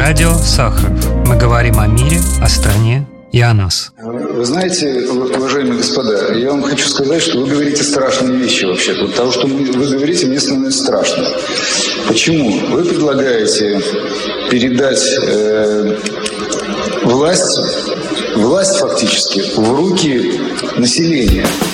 Радио Сахаров. Мы говорим о мире, о стране и о нас. Вы знаете, уважаемые господа, я вам хочу сказать, что вы говорите страшные вещи вообще-то. От того, что вы говорите, мне становится страшно. Почему? Вы предлагаете передать власть фактически в руки населения.